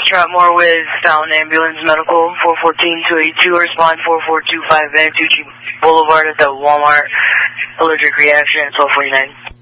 Trotmore with Fountain Ambulance Medical, 414-282, respond 4425 Vantucci Boulevard at the Walmart, allergic reaction at 1249.